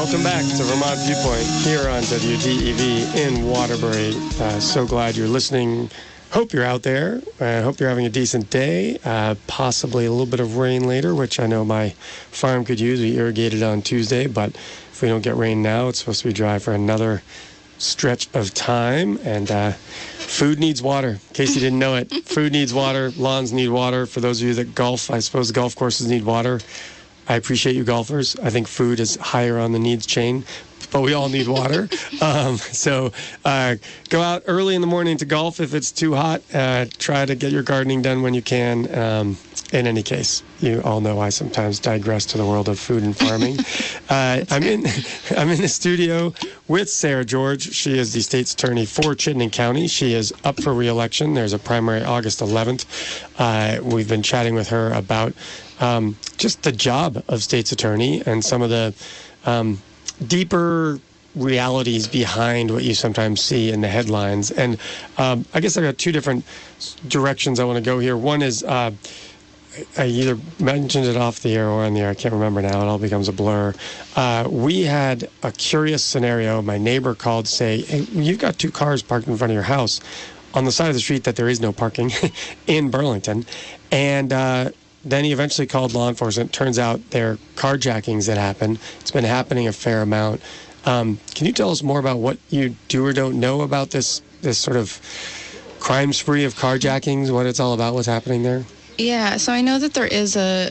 Welcome back to Vermont Viewpoint here on WDEV in Waterbury. So glad you're listening. Hope you're out there. Hope you're having a decent day. Possibly a little bit of rain later, which I know my farm could use. We irrigated on Tuesday, but if we don't get rain now, it's supposed to be dry for another stretch of time. And food needs water. In case you didn't know it, food needs water. Lawns need water. For those of you that golf, I suppose the golf courses need water. I appreciate you golfers. I think food is higher on the needs chain, but we all need water. So go out early in the morning to golf if it's too hot. Try to get your gardening done when you can. In any case, you all know I sometimes digress to the world of food and farming. I'm in the studio with Sarah George. She is the state's attorney for Chittenden County. She is up for re-election. There's a primary August 11th. We've been chatting with her about just the job of state's attorney and some of the deeper realities behind what you sometimes see in the headlines. And I guess I've got two different directions I want to go here. One is I either mentioned it off the air or on the air. I can't remember now. It all becomes a blur. We had a curious scenario. My neighbor called to say, hey, you've got two cars parked in front of your house on the side of the street that there is no parking in Burlington. And then he eventually called law enforcement. Turns out they're carjackings that happen. It's been happening a fair amount. Can you tell us more about what you do or don't know about this sort of crime spree of carjackings, what it's all about, what's happening there? Yeah, so I know that there is I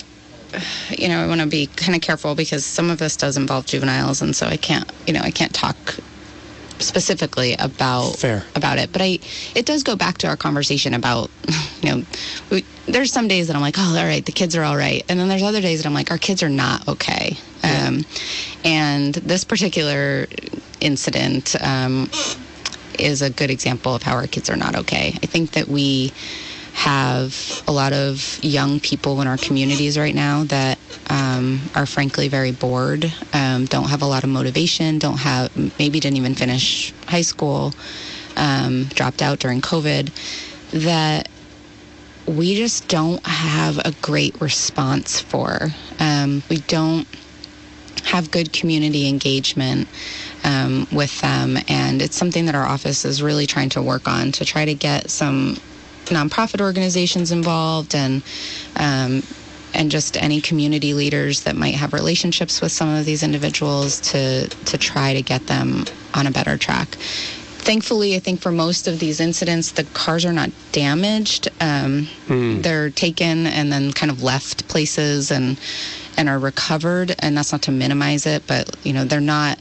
want to be kind of careful because some of this does involve juveniles, and so I can't talk specifically about it. But it does go back to our conversation about, there's some days that I'm like, oh, all right, the kids are all right. And then there's other days that I'm like, our kids are not okay. Yeah. And this particular incident is a good example of how our kids are not okay. I think that we have a lot of young people in our communities right now that are frankly very bored, don't have a lot of motivation, maybe didn't even finish high school, dropped out during COVID, that we just don't have a great response for. We don't have good community engagement with them, and it's something that our office is really trying to work on to try to get some nonprofit organizations involved and just any community leaders that might have relationships with some of these individuals to try to get them on a better track. Thankfully, I think for most of these incidents, the cars are not damaged. They're taken and then kind of left places and are recovered, and that's not to minimize it, but they're not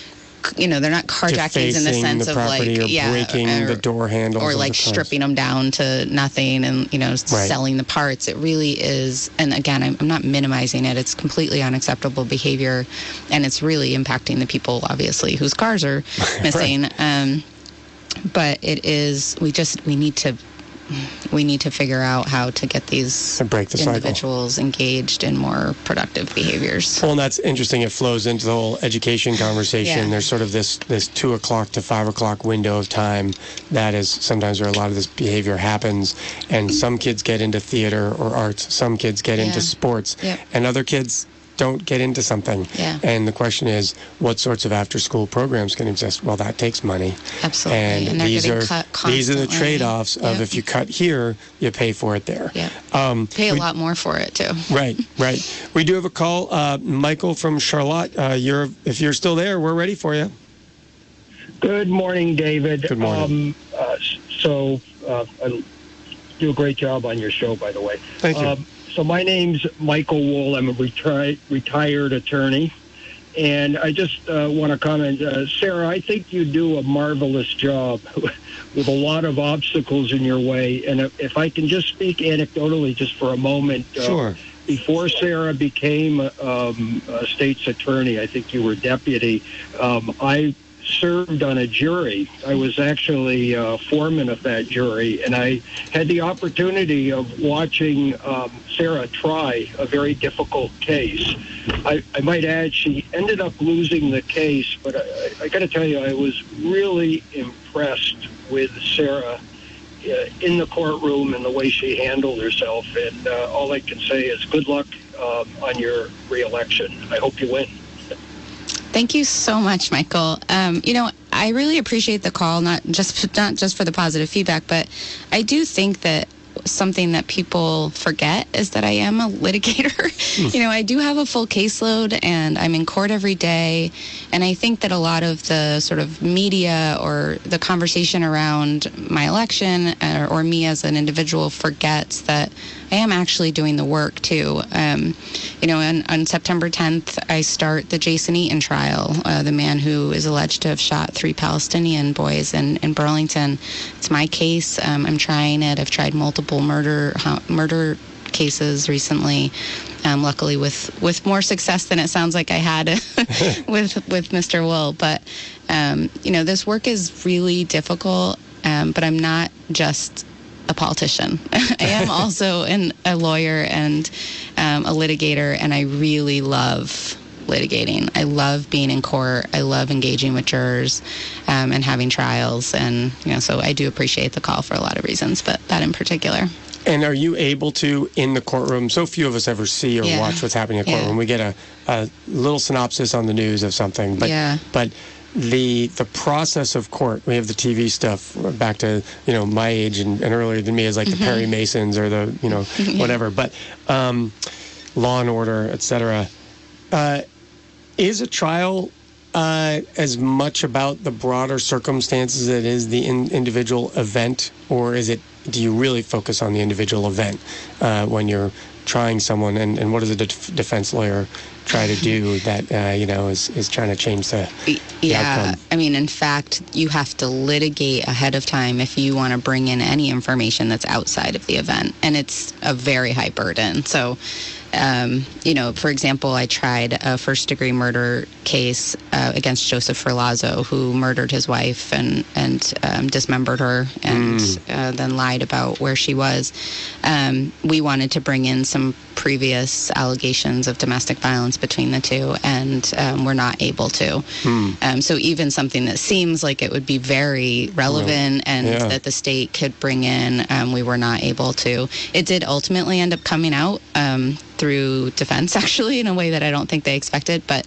carjackings in the sense of breaking the door handles or like stripping them down to nothing and selling the parts. It really is, and again, I'm not minimizing it. It's completely unacceptable behavior, and it's really impacting the people obviously whose cars are missing. But it is. We need to figure out how to get these individuals engaged in more productive behaviors. Well, and that's interesting. It flows into the whole education conversation. Yeah. There's sort of this 2 o'clock to 5 o'clock window of time that is sometimes where a lot of this behavior happens. And some kids get into theater or arts. Some kids get into sports. Yep. And other kids don't get into something. Yeah. And the question is, what sorts of after-school programs can exist? Well, that takes money. Absolutely. And these are the trade-offs of if you cut here, you pay for it there. Yeah. Pay a lot more for it, too. Right. We do have a call. Michael from Charlotte, if you're still there, we're ready for you. Good morning, David. Good morning. I do a great job on your show, by the way. Thank you. So my name's Michael Wool. I'm a retired attorney. And I just want to comment, Sarah, I think you do a marvelous job with a lot of obstacles in your way. And if I can just speak anecdotally just for a moment. Sure. Before Sarah became a state's attorney, I think you were deputy, I served on a jury. I was actually foreman of that jury, and I had the opportunity of watching Sarah try a very difficult case. I might add she ended up losing the case, but I got to tell you, I was really impressed with Sarah in the courtroom and the way she handled herself, and all I can say is good luck on your re-election. I hope you win. Thank you so much, Michael. I really appreciate the call, not just for the positive feedback, but I do think that something that people forget is that I am a litigator. I do have a full caseload and I'm in court every day. And I think that a lot of the sort of media or the conversation around my election or me as an individual forgets that I am actually doing the work too. On September 10th, I start the Jason Eaton trial, the man who is alleged to have shot 3 Palestinian boys in Burlington. It's my case. I'm trying it. I've tried multiple murder cases recently, luckily with more success than it sounds like I had with Mr. Will. But this work is really difficult. But I'm not just a politician. I am also a lawyer and a litigator, and I really love litigating. I love being in court. I love engaging with jurors and having trials. And, so I do appreciate the call for a lot of reasons, but that in particular. And are you able to, in the courtroom, so few of us ever see or watch what's happening in the courtroom. We get a little synopsis on the news of something, but the process of court, we have the TV stuff back to, my age and earlier than me is like the Perry Masons or the, whatever, but Law and Order, et cetera. Is a trial as much about the broader circumstances as it is the individual event, or do you really focus on the individual event when you're trying someone, and what does a defense lawyer try to do that is trying to change the outcome? I mean, in fact, you have to litigate ahead of time if you want to bring in any information that's outside of the event, and it's a very high burden. So for example, I tried a first-degree murder case against Joseph Ferlazzo, who murdered his wife and dismembered her and then lied about where she was. We wanted to bring in some previous allegations of domestic violence between the two, and we're not able to. So even something that seems like it would be very relevant and that the state could bring in, we were not able to. It did ultimately end up coming out through defense, actually, in a way that I don't think they expected. But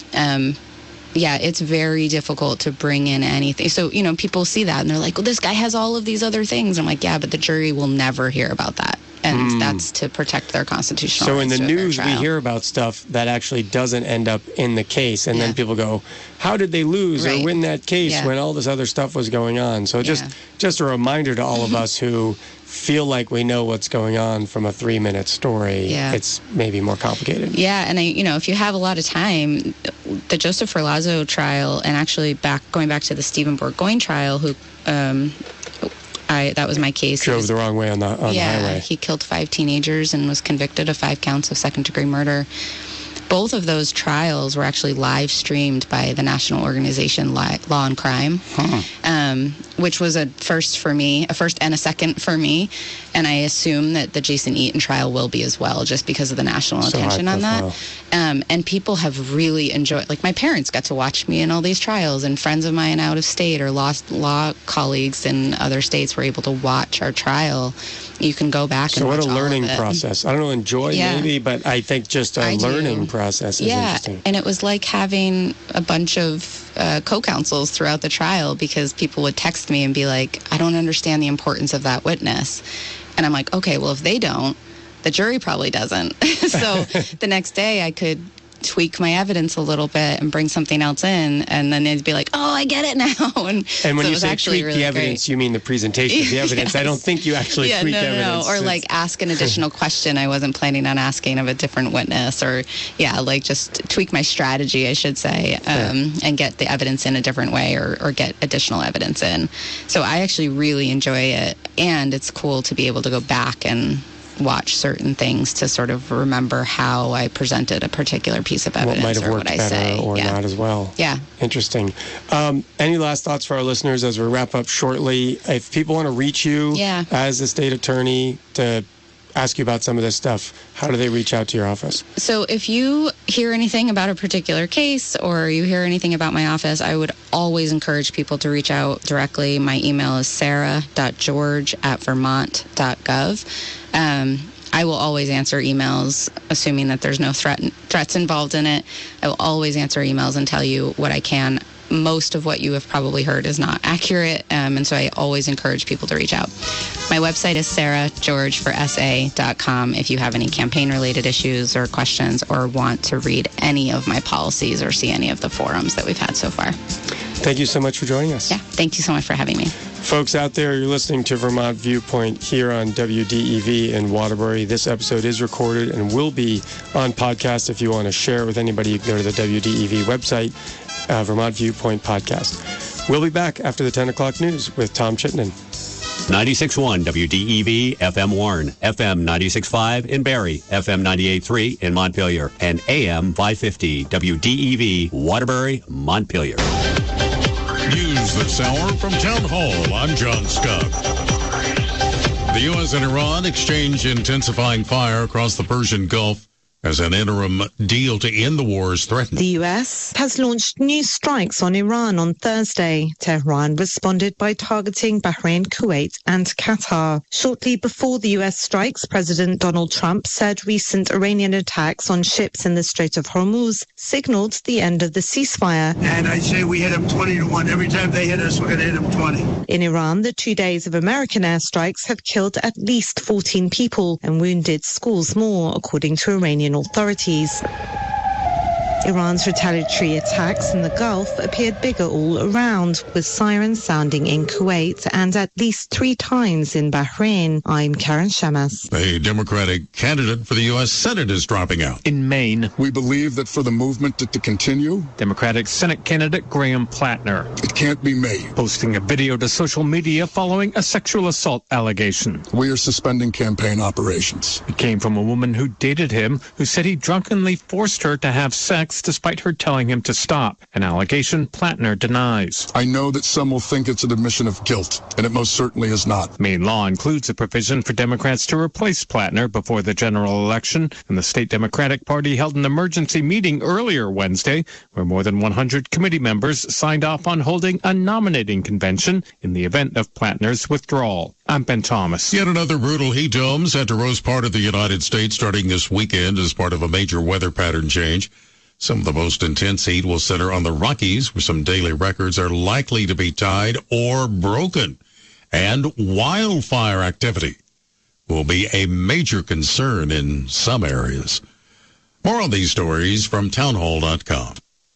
it's very difficult to bring in anything. So, people see that and they're like, well, this guy has all of these other things. I'm like, yeah, but the jury will never hear about that. And that's to protect their constitutional rights. So in the news, we hear about stuff that actually doesn't end up in the case. And then people go, how did they lose or win that case when all this other stuff was going on? So just a reminder to all of us who feel like we know what's going on from a 3-minute story. It's maybe more complicated. And if you have a lot of time, the Joseph Ferlazzo trial, and actually going back to the Stephen Bourgoin trial, who that was my case. Drove the wrong way on the highway. He killed 5 teenagers and was convicted of 5 counts of second-degree murder. Both of those trials were actually live streamed by the national organization Law and Crime, which was a first for me, a first and a second for me. And I assume that the Jason Eaton trial will be as well, just because of the national attention on that. And people have really enjoyed, like my parents got to watch me in all these trials, and friends of mine out of state or law colleagues in other states were able to watch our trial. You can go back and watch all of it. So what a learning process. I don't know, enjoy maybe, but I think just a learning process is interesting. And it was like having a bunch of co-counsels throughout the trial, because people would text me and be like, I don't understand the importance of that witness. And I'm like, okay, well, if they don't, the jury probably doesn't. So the next day I could tweak my evidence a little bit and bring something else in, and then they'd be like, oh, I get it now. And when so you say tweak the evidence, you mean the presentation of the evidence. I don't think you actually tweak evidence. Or like ask an additional question I wasn't planning on asking of a different witness, or just tweak my strategy, I should say, and get the evidence in a different way, or get additional evidence in. So I actually really enjoy it, and it's cool to be able to go back and watch certain things to sort of remember how I presented a particular piece of evidence, what might have or worked what I better say. or not as well. Interesting. Any last thoughts for our listeners as we wrap up shortly? If people want to reach you as a state attorney to ask you about some of this stuff, how do they reach out to your office? So if you hear anything about a particular case, or you hear anything about my office, I would always encourage people to reach out directly. My email is sarah.george@vermont.gov. I will always answer emails, assuming that there's no threats involved in it. I will always answer emails and tell you what I can. Most of what you have probably heard is not accurate, and so I always encourage people to reach out. My website is sarahgeorgeforsa.com if you have any campaign-related issues or questions or want to read any of my policies or see any of the forums that we've had so far. Thank you so much for joining us. Yeah, thank you so much for having me. Folks out there, you're listening to Vermont Viewpoint here on WDEV in Waterbury. This episode is recorded and will be on podcast. If you want to share it with anybody, you can go to the WDEV website, Vermont Viewpoint Podcast. We'll be back after the 10 o'clock news with Tom Chittenden. 96.1 WDEV FM Warren, FM 96.5 in Barrie, FM 98.3 in Montpelier, and AM 550 WDEV Waterbury, Montpelier. News this hour from Town Hall. I'm John Scott. The U.S. and Iran exchange intensifying fire across the Persian Gulf as an interim deal to end the war is threatened. The U.S. has launched new strikes on Iran on Thursday. Tehran responded by targeting Bahrain, Kuwait and Qatar. Shortly before the U.S. strikes, President Donald Trump said recent Iranian attacks on ships in the Strait of Hormuz signaled the end of the ceasefire. And I say we hit them 20-1. Every time they hit us, we're going to hit them 20. In Iran, the 2 days of American airstrikes have killed at least 14 people and wounded scores more, according to Iranian authorities. Iran's retaliatory attacks in the Gulf appeared bigger all around, with sirens sounding in Kuwait and at least 3 times in Bahrain. I'm Karen Shamas. A Democratic candidate for the U.S. Senate is dropping out. In Maine, we believe that for the movement to continue, Democratic Senate candidate Graham Plattner, it can't be made. Posting a video to social media following a sexual assault allegation. We are suspending campaign operations. It came from a woman who dated him, who said he drunkenly forced her to have sex despite her telling him to stop, an allegation Plattner denies. I know that some will think it's an admission of guilt, and it most certainly is not. Maine law includes a provision for Democrats to replace Plattner before the general election, and the state Democratic Party held an emergency meeting earlier Wednesday where more than 100 committee members signed off on holding a nominating convention in the event of Plattner's withdrawal. I'm Ben Thomas. Yet another brutal heat dome set to roast part of the United States starting this weekend as part of a major weather pattern change. Some of the most intense heat will center on the Rockies, where some daily records are likely to be tied or broken. And wildfire activity will be a major concern in some areas. More on these stories from townhall.com.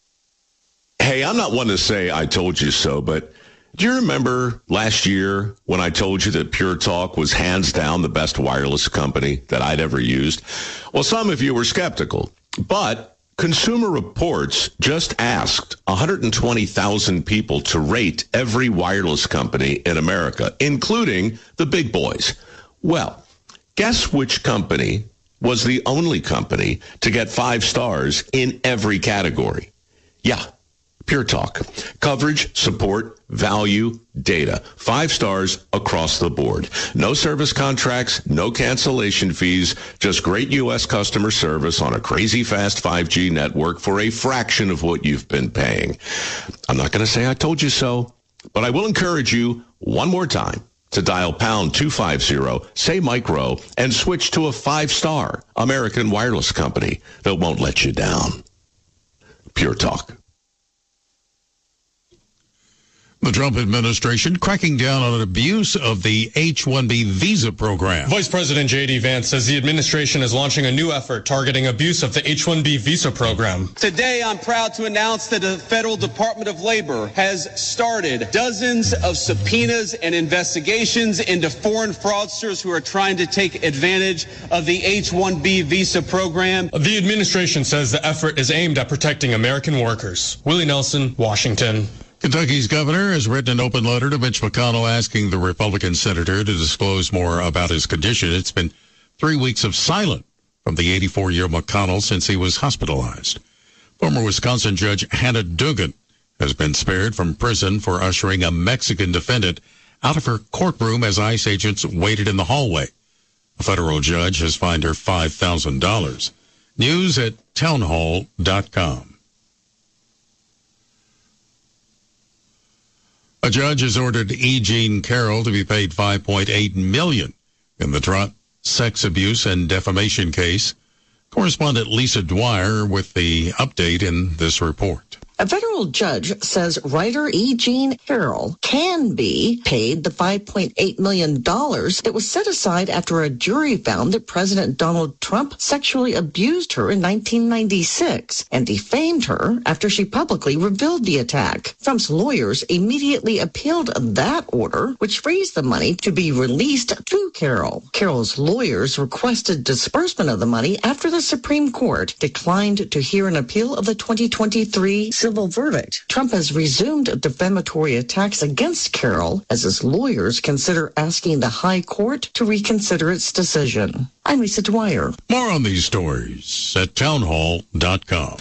Hey, I'm not one to say I told you so, but do you remember last year when I told you that Pure Talk was hands down the best wireless company that I'd ever used? Well, some of you were skeptical, but Consumer Reports just asked 120,000 people to rate every wireless company in America, including the big boys. Well, guess which company was the only company to get 5 stars in every category? Yeah, Pure Talk. Coverage, support, value, data. 5 stars across the board. No service contracts, no cancellation fees, just great U.S. customer service on a crazy fast 5G network for a fraction of what you've been paying. I'm not going to say I told you so, but I will encourage you one more time to dial pound 250, say micro, and switch to a 5-star American wireless company that won't let you down. Pure Talk. The Trump administration cracking down on abuse of the H-1B visa program. Vice President J.D. Vance says the administration is launching a new effort targeting abuse of the H-1B visa program. Today, I'm proud to announce that the Federal Department of Labor has started dozens of subpoenas and investigations into foreign fraudsters who are trying to take advantage of the H-1B visa program. The administration says the effort is aimed at protecting American workers. Willie Nelson, Washington. Kentucky's governor has written an open letter to Mitch McConnell asking the Republican senator to disclose more about his condition. It's been 3 weeks of silence from the 84-year McConnell since he was hospitalized. Former Wisconsin Judge Hannah Dugan has been spared from prison for ushering a Mexican defendant out of her courtroom as ICE agents waited in the hallway. A federal judge has fined her $5,000. News at townhall.com. A judge has ordered E. Jean Carroll to be paid $5.8 million in the sex abuse and defamation case. Correspondent Lisa Dwyer with the update in this report. A federal judge says writer E. Jean Carroll can be paid the $5.8 million that was set aside after a jury found that President Donald Trump sexually abused her in 1996 and defamed her after she publicly revealed the attack. Trump's lawyers immediately appealed that order, which frees the money to be released to Carroll. Carroll's lawyers requested disbursement of the money after the Supreme Court declined to hear an appeal of the 2023 civil verdict. Trump has resumed defamatory attacks against Carroll as his lawyers consider asking the High Court to reconsider its decision. I'm Lisa Dwyer. More on these stories at townhall.com.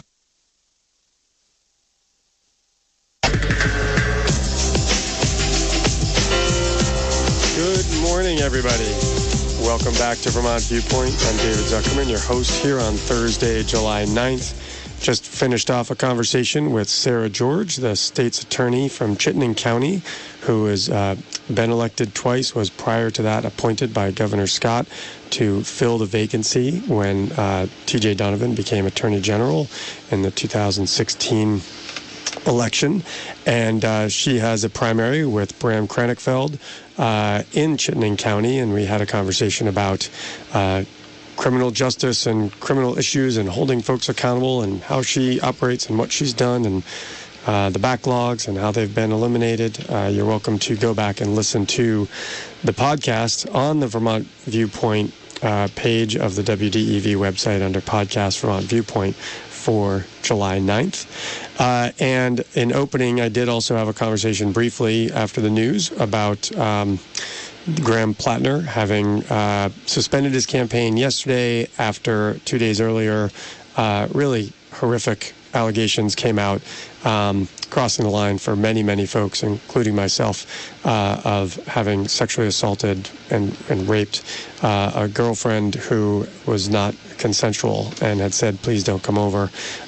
Good morning, everybody. Welcome back to Vermont Viewpoint. I'm David Zuckerman, your host here on Thursday, July 9th. Just finished off a conversation with Sarah George, the state's attorney from Chittenden County, who has been elected twice, was prior to that appointed by Governor Scott to fill the vacancy when T.J. Donovan became Attorney General in the 2016 election. And she has a primary with Bram Kranichfeld in Chittenden County, and we had a conversation about criminal justice and criminal issues and holding folks accountable and how she operates and what she's done and the backlogs and how they've been eliminated. You're welcome to go back and listen to the podcast on the Vermont Viewpoint page of the WDEV website under Podcast Vermont Viewpoint for July 9th. And in opening, I did also have a conversation briefly after the news about Graham Plattner having suspended his campaign yesterday after 2 days earlier really horrific allegations came out, crossing the line for many, many folks, including myself, of having sexually assaulted and raped a girlfriend who was not consensual and had said, please don't come over.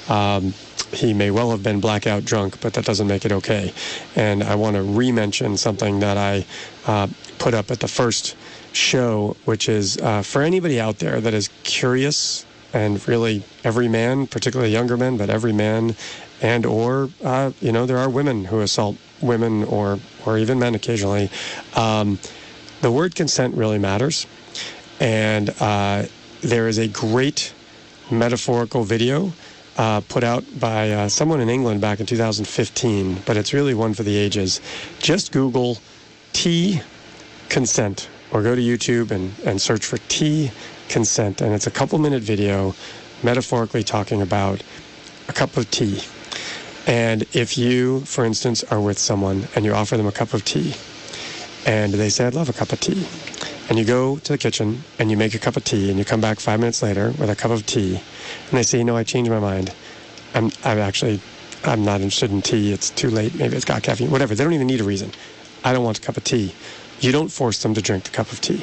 He may well have been blackout drunk, but that doesn't make it okay. And I want to re-mention something that I put up at the first show, which is for anybody out there that is curious, and really every man, particularly younger men, but every man and or, there are women who assault women or even men occasionally. The word consent really matters. And there is a great metaphorical video put out by someone in England back in 2015, but it's really one for the ages. Just Google T consent or go to YouTube and search for T consent, and it's a couple-minute video metaphorically talking about a cup of tea. And if you, for instance, are with someone and you offer them a cup of tea and they say, I'd love a cup of tea, and you go to the kitchen and you make a cup of tea and you come back 5 minutes later with a cup of tea and they say, I changed my mind. I'm not interested in tea. It's too late. Maybe it's got caffeine, whatever. They don't even need a reason. I don't want a cup of tea. You don't force them to drink the cup of tea.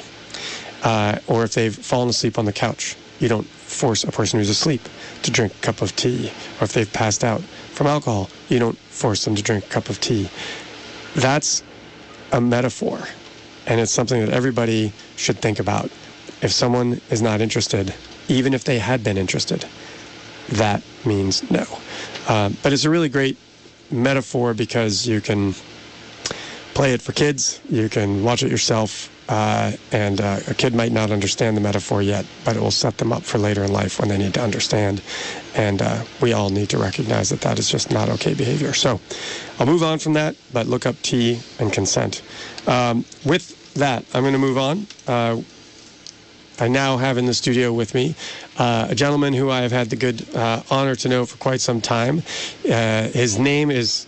Or if they've fallen asleep on the couch, you don't force a person who's asleep to drink a cup of tea. Or if they've passed out from alcohol, you don't force them to drink a cup of tea. That's a metaphor, and it's something that everybody should think about. If someone is not interested, even if they had been interested, that means no. But it's a really great metaphor because you can play it for kids, you can watch it yourself, and a kid might not understand the metaphor yet, but it will set them up for later in life when they need to understand. And we all need to recognize that that is just not okay behavior. So I'll move on from that, but look up T and consent. With that, I'm going to move on. I now have in the studio with me a gentleman who I have had the good honor to know for quite some time. His name is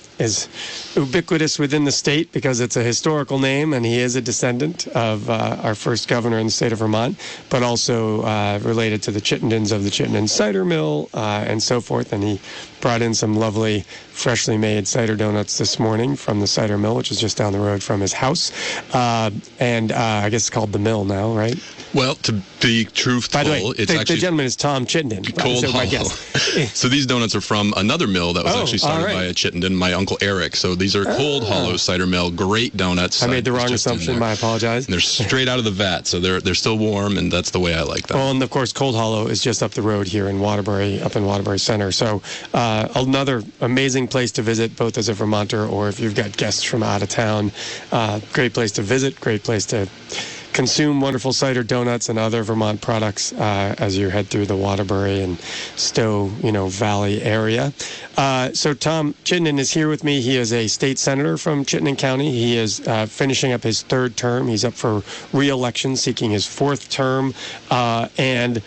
ubiquitous within the state because it's a historical name, and he is a descendant of our first governor in the state of Vermont, but also related to the Chittendens of the Chittenden Cider Mill and so forth. And he brought in some lovely, freshly made cider donuts this morning from the cider mill, which is just down the road from his house. And I guess it's called the Mill now, right? Well, to be truthful, by the way, it's the actually gentleman is Tom Chittenden. Cold Hollow. So these donuts are from another mill that was actually started by a Chittenden, my Uncle Eric. So these are Cold Hollow Cider Mill, great donuts. I made the wrong assumption. I apologize. And they're straight out of the vat, so they're still warm, and that's the way I like them. Well, and of course, Cold Hollow is just up the road here in Waterbury, up in Waterbury Center. So another amazing place to visit, both as a Vermonter or if you've got guests from out of town. Great place to visit, great place to consume wonderful cider donuts and other Vermont products as you head through the Waterbury and Stowe, Valley area. So Tom Chittenden is here with me. He is a state senator from Chittenden County. He is finishing up his third term. He's up for re-election, seeking his fourth term. And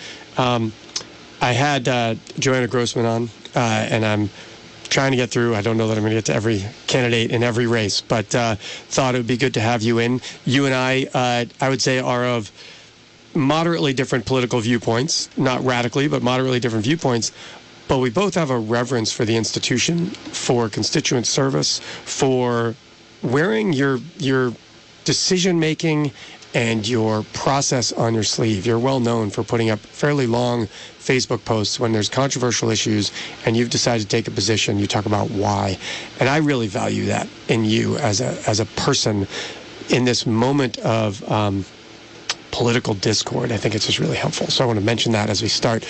I had Joanna Grossman on, and I'm trying to get through. I don't know that I'm going to get to every candidate in every race, but thought it would be good to have you in. You and I would say, are of moderately different political viewpoints, not radically, but moderately different viewpoints. But we both have a reverence for the institution, for constituent service, for wearing your decision-making and your process on your sleeve. You're well known for putting up fairly long Facebook posts when there's controversial issues and you've decided to take a position. You talk about why. And I really value that in you as a person in this moment of political discord. I think it's just really helpful. So I want to mention that as we start.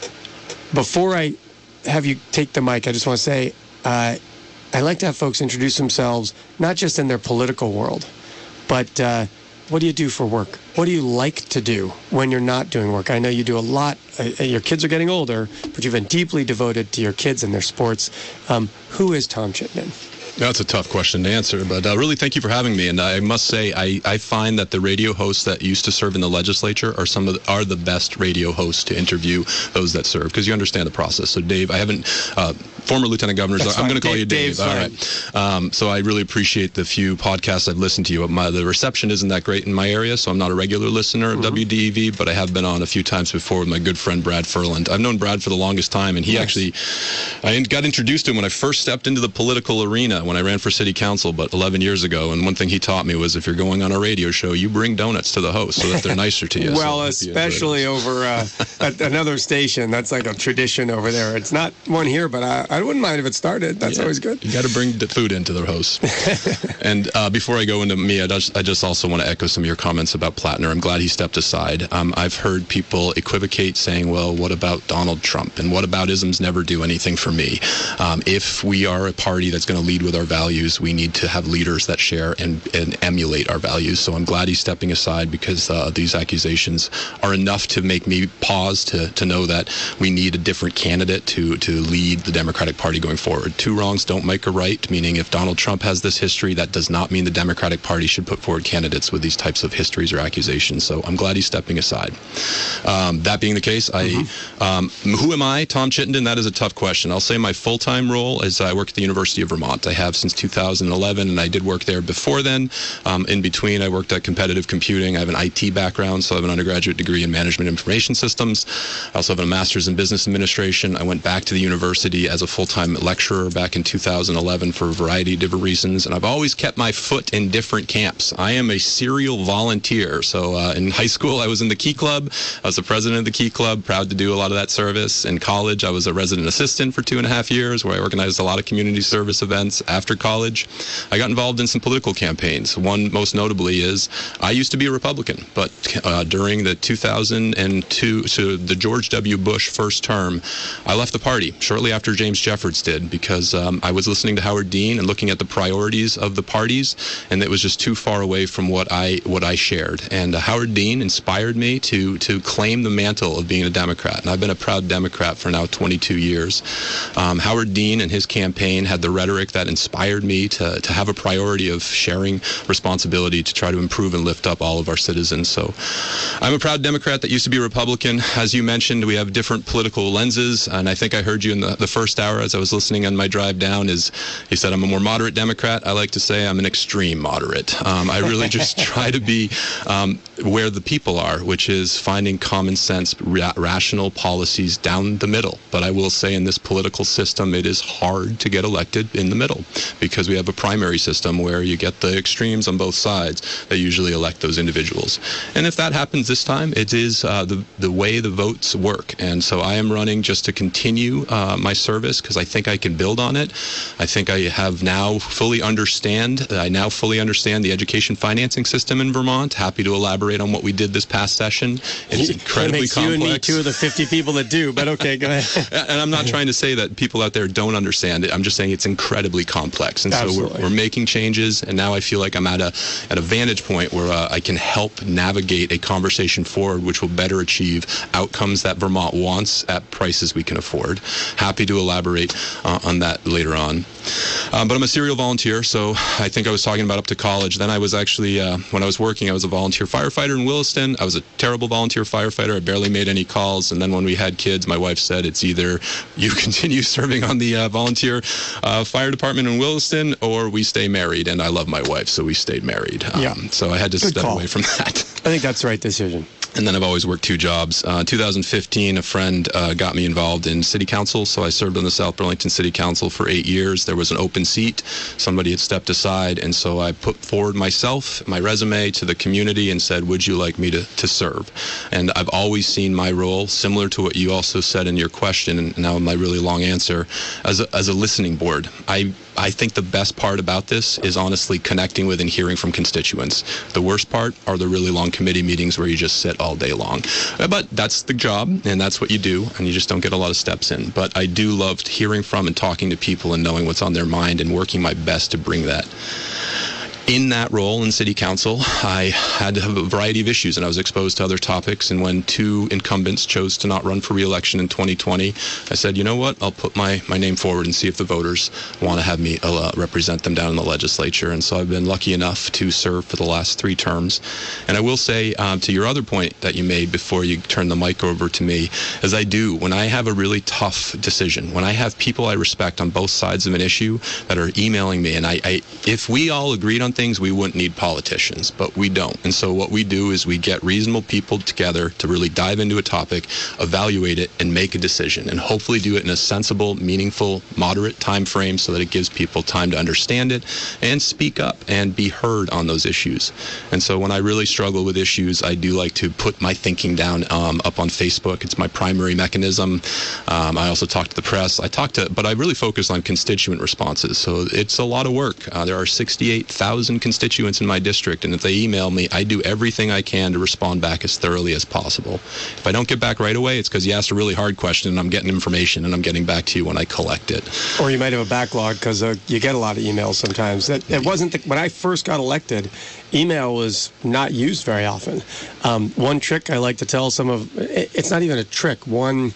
Before I have you take the mic, I just want to say I like to have folks introduce themselves, not just in their political world, but what do you do for work? What do you like to do when you're not doing work? I know you do a lot. Your kids are getting older, but you've been deeply devoted to your kids and their sports. Who is Tom Chittenden? That's a tough question to answer, but really thank you for having me. And I must say, I find that the radio hosts that used to serve in the legislature are the best radio hosts to interview those that serve, because you understand the process. So Dave, I haven't, former Lieutenant Governor, I'm going to call you Dave. All right. So I really appreciate the few podcasts I've listened to you. The reception isn't that great in my area, so I'm not a regular listener of WDEV, but I have been on a few times before with my good friend Brad Furland. I've known Brad for the longest time, and he actually, I got introduced to him when I first stepped into the political arena, when I ran for city council, but 11 years ago. And one thing he taught me was, if you're going on a radio show, you bring donuts to the host so that they're nicer to you. Well, so especially over at another station. That's like a tradition over there. It's not one here, but I wouldn't mind if it started. That's always good. You got to bring the food into the host. And before I go into me, I just also want to echo some of your comments about Plattner. I'm glad he stepped aside. I've heard people equivocate saying, well, what about Donald Trump? And what about isms never do anything for me? If we are a party that's going to lead with our values, we need to have leaders that share and emulate our values. So I'm glad he's stepping aside, because these accusations are enough to make me pause to know that we need a different candidate to lead the Democratic Party going forward. Two wrongs don't make a right, meaning if Donald Trump has this history, that does not mean the Democratic Party should put forward candidates with these types of histories or accusations. So I'm glad he's stepping aside. That being the case, who am I? Tom Chittenden, that is a tough question. I'll say my full-time role is I work at the University of Vermont. I have since 2011, and I did work there before then. In between, I worked at Competitive Computing. I have an IT background, so I have an undergraduate degree in Management Information Systems. I also have a master's in Business Administration. I went back to the university as a full-time lecturer back in 2011 for a variety of different reasons, and I've always kept my foot in different camps. I am a serial volunteer. So in high school, I was in the Key Club. I was the president of the Key Club, proud to do a lot of that service. In college, I was a resident assistant for 2.5 years, where I organized a lot of community service events. After college, I got involved in some political campaigns. One most notably is I used to be a Republican, but during the 2002, so the George W. Bush first term, I left the party shortly after James Jeffords did, because I was listening to Howard Dean and looking at the priorities of the parties, and it was just too far away from what I shared. And Howard Dean inspired me to claim the mantle of being a Democrat, and I've been a proud Democrat for now 22 years. Howard Dean and his campaign had the rhetoric that inspired me to have a priority of sharing responsibility to try to improve and lift up all of our citizens. So I'm a proud Democrat that used to be a Republican. As you mentioned, we have different political lenses, and I think I heard you in the first hour hour as I was listening on my drive down is he said, I'm a more moderate Democrat. I like to say I'm an extreme moderate. I really just try to be where the people are, which is finding common sense, rational policies down the middle. But I will say in this political system, it is hard to get elected in the middle because we have a primary system where you get the extremes on both sides that usually elect those individuals. And if that happens this time, it is the way the votes work. And so I am running just to continue my service because I think I can build on it. I think I have now fully understand the education financing system in Vermont. Happy to elaborate on what we did this past session. It's incredibly complex. You and me, two of the 50 people that do, but okay, go ahead. And I'm not trying to say that people out there don't understand it. I'm just saying it's incredibly complex. And so we're making changes, and now I feel like I'm at a vantage point where I can help navigate a conversation forward which will better achieve outcomes that Vermont wants at prices we can afford. Happy to elaborate on that later on. But I'm a serial volunteer, so I think I was talking about up to college. Then I was actually, when I was working, I was a volunteer firefighter in Williston. I was a terrible volunteer firefighter. I barely made any calls. And then when we had kids, my wife said, it's either you continue serving on the volunteer fire department in Williston or we stay married. And I love my wife, so we stayed married. So I had to step away from that. I think that's the right decision. And then I've always worked two jobs. 2015, a friend got me involved in city council, so I served on the South Burlington City Council for 8 years. There was an open seat. Somebody had stepped aside, and so I put forward myself, my resume to the community and said, would you like me to serve? And I've always seen my role, similar to what you also said in your question, and now my really long answer, as a listening board. I think the best part about this is honestly connecting with and hearing from constituents. The worst part are the really long committee meetings where you just sit all day long. But that's the job, and that's what you do, and you just don't get a lot of steps in. But I do love hearing from and talking to people and knowing what's on their mind and working my best to bring that. In that role in city council, I had to have a variety of issues, and I was exposed to other topics. And when two incumbents chose to not run for re-election in 2020, I said, you know what, I'll put my name forward and see if the voters want to have me represent them down in the legislature. And so I've been lucky enough to serve for the last 3 terms. And I will say, to your other point that you made before you turn the mic over to me, as I do, when I have a really tough decision, when I have people I respect on both sides of an issue that are emailing me, and if we all agreed on things, we wouldn't need politicians, but we don't. And so what we do is we get reasonable people together to really dive into a topic, evaluate it, and make a decision, and hopefully do it in a sensible, meaningful, moderate time frame so that it gives people time to understand it and speak up and be heard on those issues. And so when I really struggle with issues, I do like to put my thinking down up on Facebook. It's my primary mechanism. I also talk to the press. But I really focus on constituent responses. So it's a lot of work. There are 68,000 constituents in my district, and if they email me, I do everything I can to respond back as thoroughly as possible. If I don't get back right away, it's because you asked a really hard question and I'm getting information and I'm getting back to you when I collect it. Or you might have a backlog because you get a lot of emails sometimes. It wasn't when I first got elected, email was not used very often. One trick I like to tell it's not even a trick, one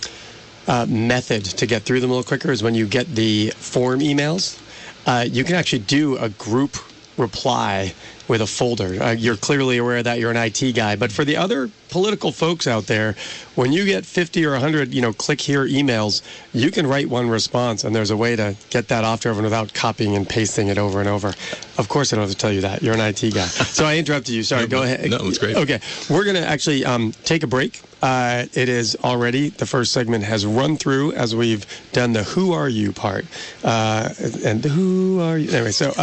method to get through them a little quicker is when you get the form emails, you can actually do a group reply with a folder. You're clearly aware that you're an IT guy, but for the other political folks out there, when you get 50 or 100, click here emails, you can write one response, and there's a way to get that off to everyone without copying and pasting it over and over. Of course, I don't have to tell you that. You're an IT guy. So I interrupted you. Sorry, go ahead. No, it's great. Okay, we're going to actually take a break. It is already, the first segment has run through as we've done the who are you part. And the who are you? Anyway, so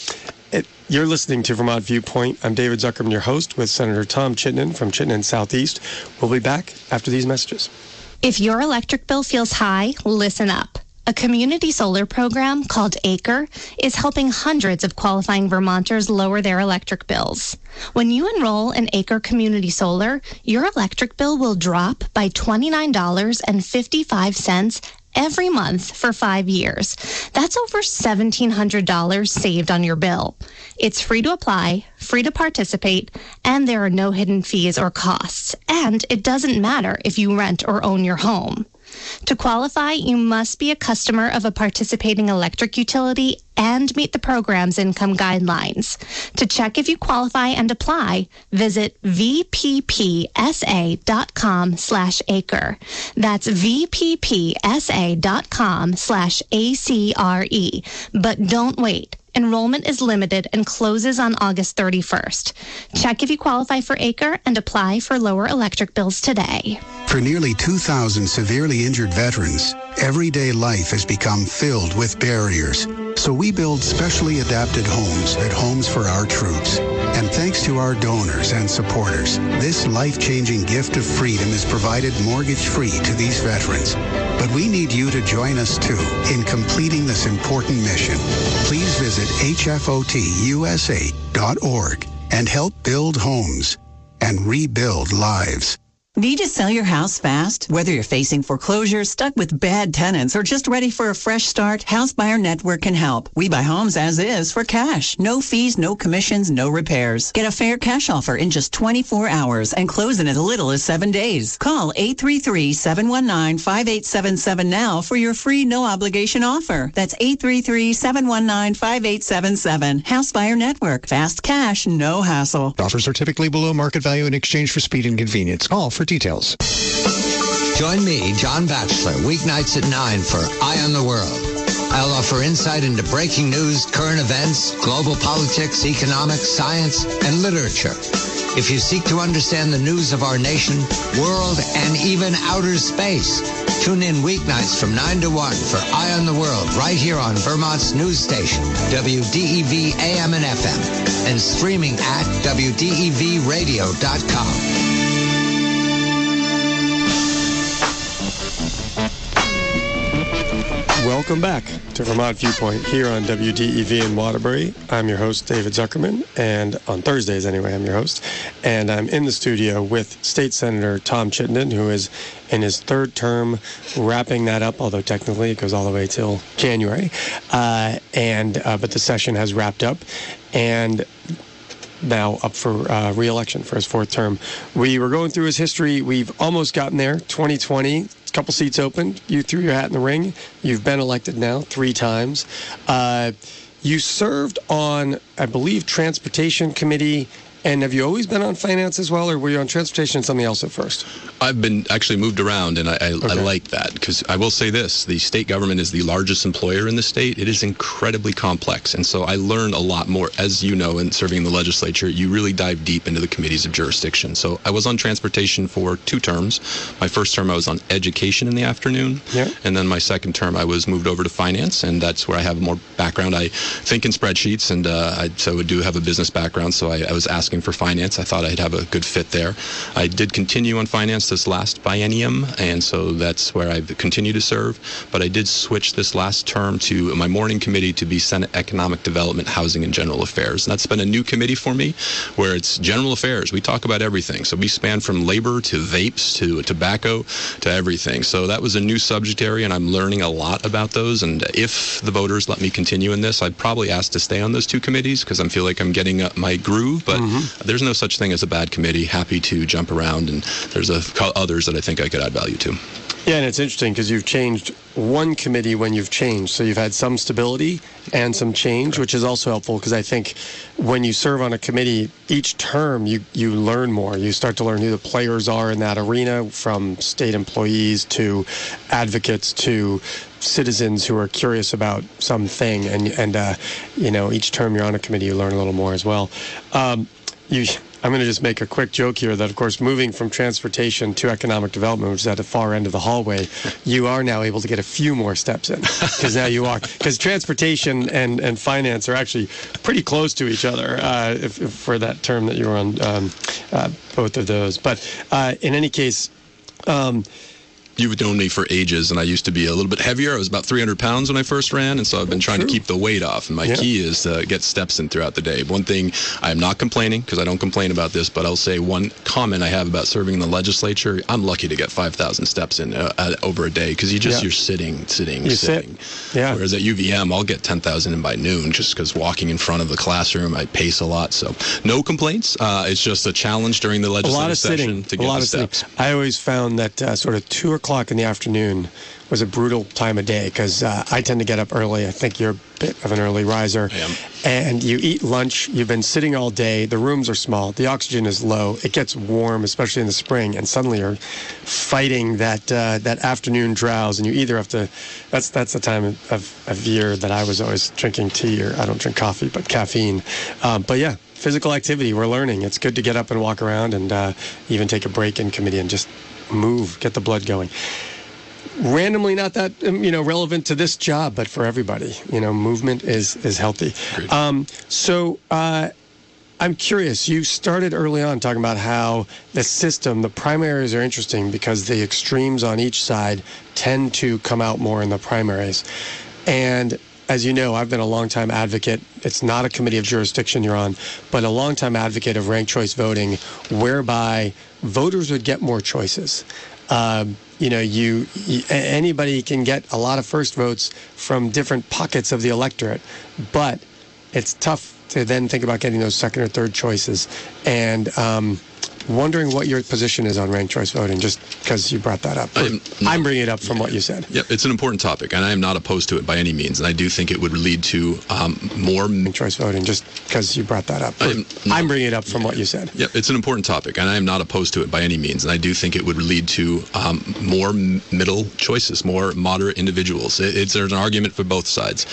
you're listening to Vermont Viewpoint. I'm David Zuckerman, your host, with Senator Tom Chittenden from Chittenden Southeast. We'll be back after these messages. If your electric bill feels high, listen up. A community solar program called ACRE is helping hundreds of qualifying Vermonters lower their electric bills. When you enroll in ACRE Community Solar, your electric bill will drop by $29.55 every month for 5 years. That's over $1,700 saved on your bill. It's free to apply, free to participate, and there are no hidden fees or costs. And it doesn't matter if you rent or own your home. To qualify, you must be a customer of a participating electric utility and meet the program's income guidelines. To check if you qualify and apply, visit vppsa.com/acre. That's vppsa.com/ACRE. But don't wait. Enrollment is limited and closes on August 31st. Check if you qualify for ACRE and apply for lower electric bills today. For nearly 2,000 severely injured veterans, everyday life has become filled with barriers. So we build specially adapted homes at Homes for Our Troops. And thanks to our donors and supporters, this life-changing gift of freedom is provided mortgage-free to these veterans. But we need you to join us, too, in completing this important mission. Please visit hfotusa.org and help build homes and rebuild lives. Need to sell your house fast? Whether you're facing foreclosure, stuck with bad tenants, or just ready for a fresh start, House Buyer Network can help. We buy homes as is for cash. No fees, no commissions, no repairs. Get a fair cash offer in just 24 hours and close in as little as 7 days. Call 833-719-5877 now for your free no-obligation offer. That's 833-719-5877. House Buyer Network. Fast cash, no hassle. Offers are typically below market value in exchange for speed and convenience. Call for details. Join me, John Batchelor, weeknights at 9 for Eye on the World. I'll offer insight into breaking news, current events, global politics, economics, science, and literature. If you seek to understand the news of our nation, world, and even outer space, tune in weeknights from 9 to 1 for Eye on the World right here on Vermont's news station, WDEV AM and FM, and streaming at WDEVradio.com. Welcome back to Vermont Viewpoint here on WDEV in Waterbury. I'm your host, David Zuckerman, and on Thursdays anyway, I'm your host. And I'm in the studio with State Senator Tom Chittenden, who is in his third term, wrapping that up, although technically it goes all the way till January. But the session has wrapped up, and now up for re-election for his fourth term. We were going through his history. We've almost gotten there. 2020. Couple seats open. You threw your hat in the ring. You've been elected now 3 times. You served on, I believe, Transportation Committee. And have you always been on finance as well, or were you on transportation and something else at first? I've been actually moved around, and I like that, because I will say this, the state government is the largest employer in the state. It is incredibly complex, and so I learned a lot more. As you know, in serving in the legislature, you really dive deep into the committees of jurisdiction. So I was on transportation for 2 terms. My first term, I was on education in the afternoon, and then my second term, I was moved over to finance, and that's where I have more background. I think in spreadsheets, and I do have a business background, so I was asking for finance. I thought I'd have a good fit there. I did continue on finance this last biennium, and so that's where I've continued to serve. But I did switch this last term to my morning committee to be Senate Economic Development, Housing, and General Affairs. And that's been a new committee for me, where it's general affairs. We talk about everything. So we span from labor to vapes to tobacco to everything. So that was a new subject area, and I'm learning a lot about those. And if the voters let me continue in this, I'd probably ask to stay on those 2 committees, because I feel like I'm getting my groove. But there's no such thing as a bad committee. Happy to jump around, and there's others that I think I could add value to. Yeah, and it's interesting because you've changed one committee when you've changed. So you've had some stability and some change, which is also helpful, because I think when you serve on a committee, each term you learn more. You start to learn who the players are in that arena, from state employees to advocates to citizens who are curious about something. And each term you're on a committee, you learn a little more as well. I'm going to just make a quick joke here that, of course, moving from transportation to economic development, which is at the far end of the hallway, you are now able to get a few more steps in, because now you are, because transportation and finance are actually pretty close to each other if for that term that you were on, both of those. But in any case, You've known me for ages, and I used to be a little bit heavier. I was about 300 pounds when I first ran, and so I've been trying to keep the weight off. And my key is to get steps in throughout the day. One thing, I'm not complaining, because I don't complain about this, but I'll say one comment I have about serving in the legislature, I'm lucky to get 5,000 steps in over a day, because you're sitting. Yeah. Whereas at UVM, I'll get 10,000 in by noon, just because walking in front of the classroom, I pace a lot. So no complaints. It's just a challenge during the legislative session to get the steps. I always found that sort of 2 o'clock o'clock in the afternoon was a brutal time of day because I tend to get up early. I think you're a bit of an early riser. I am. And you eat lunch. You've been sitting all day. The rooms are small. The oxygen is low. It gets warm, especially in the spring, and suddenly you're fighting that afternoon drowse. And you either have to. That's the time of year that I was always drinking tea, or I don't drink coffee, but caffeine. But yeah, physical activity. We're learning. It's good to get up and walk around, and even take a break in committee and just move, get the blood going. Randomly not that relevant to this job, but for everybody, movement is healthy. So I'm curious, you started early on talking about how the primaries are interesting because the extremes on each side tend to come out more in the primaries. And as you know, I've been a longtime advocate. It's not a committee of jurisdiction you're on, but a longtime advocate of ranked choice voting, whereby voters would get more choices. Anybody can get a lot of first votes from different pockets of the electorate, but it's tough to then think about getting those second or third choices. And wondering what your position is on ranked choice voting, just because you brought that up. I'm bringing it up from what you said. Yeah, it's an important topic, and I am not opposed to it by any means. And I do think it would lead to more ranked choice voting, just because you brought that up. I'm bringing it up from what you said. Yeah, it's an important topic, and I am not opposed to it by any means. And I do think it would lead to more middle choices, more moderate individuals. There's an argument for both sides.